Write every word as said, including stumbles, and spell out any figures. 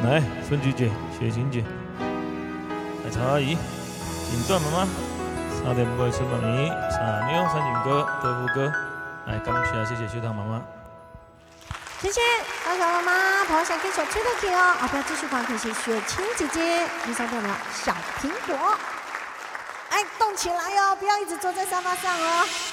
来，春菊姐、雪晴姐、奶茶阿姨、锦缎妈妈、差点不会吃妈咪、傻妞、三井哥、德福哥，来，感谢谢谢学堂妈妈。 谢谢大小妈妈，跑下跟小吹的给哦，啊，不要继续观看是雪晴姐姐，第三段了小苹果，哎，动起来哦，不要一直坐在沙发上哦。